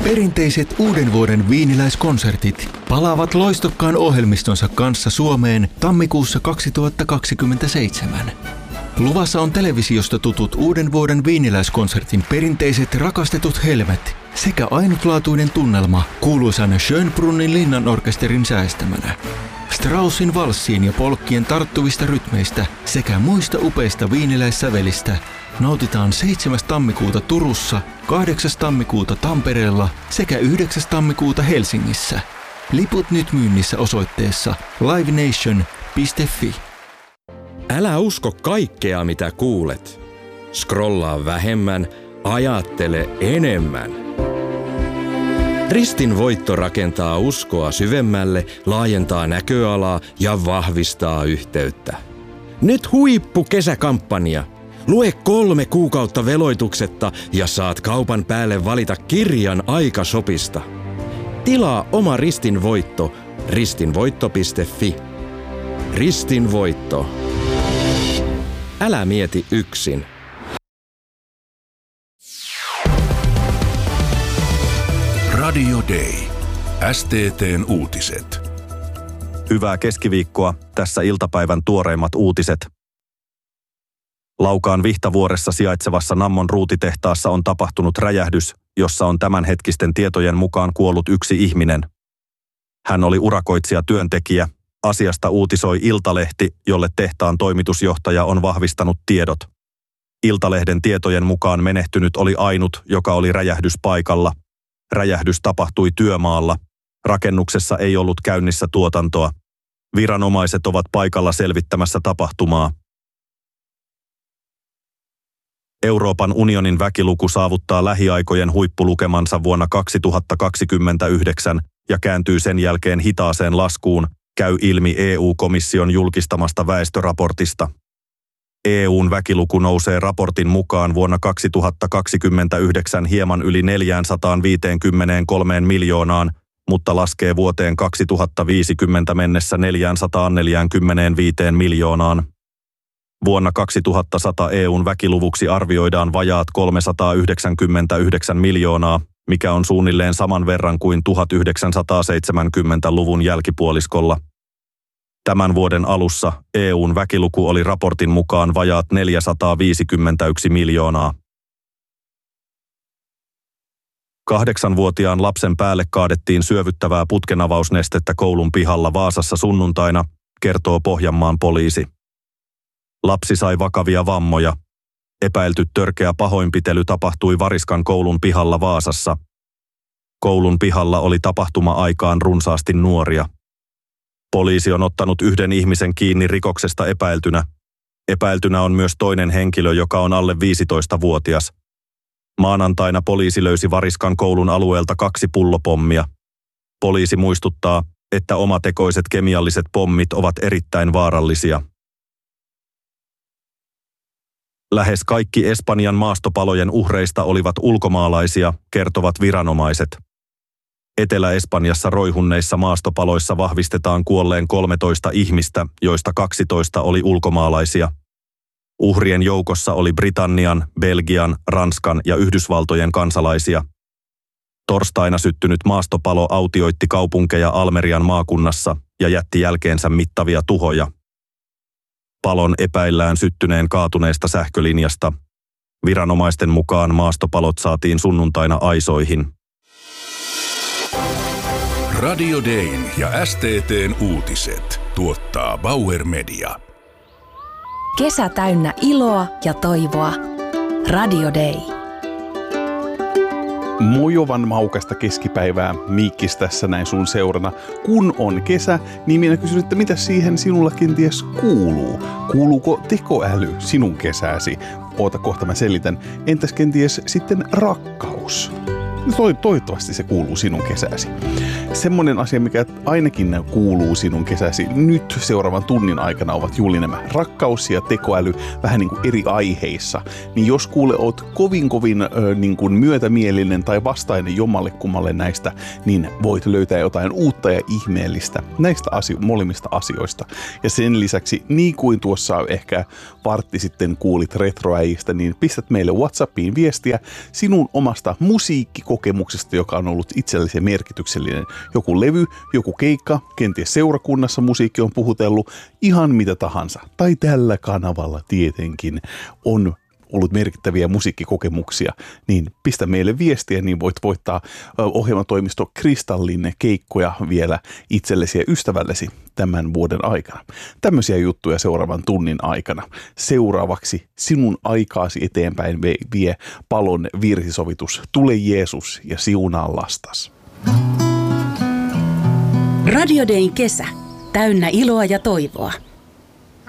Perinteiset uuden vuoden viiniläiskonsertit palaavat loistokkaan ohjelmistonsa kanssa Suomeen tammikuussa 2027. Luvassa on televisiosta tutut uuden vuoden viiniläiskonsertin perinteiset rakastetut helmet sekä ainutlaatuinen tunnelma kuuluisan Schönbrunnin linnanorkesterin säästämänä. Straussin valssien ja polkkien tarttuvista rytmeistä sekä muista upeista viiniläissävelistä nautitaan 7. tammikuuta Turussa, 8. tammikuuta Tampereella sekä 9. tammikuuta Helsingissä. Liput nyt myynnissä osoitteessa livenation.fi. Älä usko kaikkea, mitä kuulet. Scrollaa vähemmän, ajattele enemmän. Ristin voitto rakentaa uskoa syvemmälle, laajentaa näköalaa ja vahvistaa yhteyttä. Nyt huippukesäkampanja. Lue 3 kuukautta veloituksetta ja saat kaupan päälle valita kirjan Aikashopista. Tilaa oma Ristin voitto ristinvoitto.fi. Ristin voitto. Älä mieti yksin. Radio Day. STT:n uutiset. Hyvää keskiviikkoa. Tässä iltapäivän tuoreimmat uutiset. Laukaan Vihtavuoressa sijaitsevassa Nammon ruutitehtaassa on tapahtunut räjähdys, jossa on tämänhetkisten tietojen mukaan kuollut 1 ihminen. Hän oli urakoitsija-työntekijä. Asiasta uutisoi Iltalehti, jolle tehtaan toimitusjohtaja on vahvistanut tiedot. Iltalehden tietojen mukaan menehtynyt oli ainut, joka oli räjähdyspaikalla. Räjähdys tapahtui työmaalla. Rakennuksessa ei ollut käynnissä tuotantoa. Viranomaiset ovat paikalla selvittämässä tapahtumaa. Euroopan unionin väkiluku saavuttaa lähiaikojen huippulukemansa vuonna 2029 ja kääntyy sen jälkeen hitaaseen laskuun, käy ilmi EU-komission julkistamasta väestöraportista. EU:n väkiluku nousee raportin mukaan vuonna 2029 hieman yli 453 miljoonaan, mutta laskee vuoteen 2050 mennessä 445 miljoonaan. Vuonna 2100 EU:n väkiluvuksi arvioidaan vajaat 399 miljoonaa, mikä on suunnilleen saman verran kuin 1970-luvun jälkipuoliskolla. Tämän vuoden alussa EU:n väkiluku oli raportin mukaan vajaat 451 miljoonaa. 8-vuotiaan lapsen päälle kaadettiin syövyttävää putkenavausnestettä koulun pihalla Vaasassa sunnuntaina, kertoo Pohjanmaan poliisi. Lapsi sai vakavia vammoja. Epäilty törkeä pahoinpitely tapahtui Variskan koulun pihalla Vaasassa. Koulun pihalla oli tapahtuma-aikaan runsaasti nuoria. Poliisi on ottanut 1 ihmisen kiinni rikoksesta epäiltynä. Epäiltynä on myös toinen henkilö, joka on alle 15-vuotias. Maanantaina poliisi löysi Variskan koulun alueelta 2 pullopommia. Poliisi muistuttaa, että omatekoiset kemialliset pommit ovat erittäin vaarallisia. Lähes kaikki Espanjan maastopalojen uhreista olivat ulkomaalaisia, kertovat viranomaiset. Etelä-Espanjassa roihunneissa maastopaloissa vahvistetaan kuolleen 13 ihmistä, joista 12 oli ulkomaalaisia. Uhrien joukossa oli Britannian, Belgian, Ranskan ja Yhdysvaltojen kansalaisia. Torstaina syttynyt maastopalo autioitti kaupunkeja Almerian maakunnassa ja jätti jälkeensä mittavia tuhoja. Palon epäillään syttyneen kaatuneesta sähkölinjasta. Viranomaisten mukaan maastopalot saatiin sunnuntaina aisoihin. Radio Dayn ja STT:n uutiset tuottaa Bauer Media. Kesä täynnä iloa ja toivoa. Radio Day. Mojovan maukasta keskipäivää, Miikkis tässä näin sun seurana. Kun on kesä, niin minä kysyn, että mitä siihen sinulla kenties kuuluu? Kuuluuko tekoäly sinun kesääsi? Oota, kohta mä selitän. Entäs kenties sitten rakkaus? Toivottavasti se kuuluu sinun kesääsi. Semmoinen asia, mikä ainakin kuuluu sinun kesäsi nyt seuraavan tunnin aikana, ovat juuri nämä rakkaus ja tekoäly vähän niin kuin eri aiheissa. Niin jos kuule oot kovin niin kuin myötämielinen tai vastainen jommalle kummalle näistä, niin voit löytää jotain uutta ja ihmeellistä näistä molemmista asioista. Ja sen lisäksi, niin kuin tuossa ehkä vartti sitten kuulit retroäijistä, niin pistät meille WhatsAppiin viestiä sinun omasta musiikkikokemuksesta, joka on ollut itsellesi merkityksellinen. Joku levy, joku keikka, kenties seurakunnassa musiikki on puhutellut, ihan mitä tahansa. Tai tällä kanavalla tietenkin on ollut merkittäviä musiikkikokemuksia, niin pistä meille viestiä, niin voit voittaa ohjelmatoimisto Kristallin keikkoja vielä itsellesi ja ystävällesi tämän vuoden aikana. Tämmöisiä juttuja seuraavan tunnin aikana. Seuraavaksi sinun aikaasi eteenpäin vie Palon virsisovitus Tule Jeesus ja siunaa lastas. Radio Dayn kesä. Täynnä iloa ja toivoa.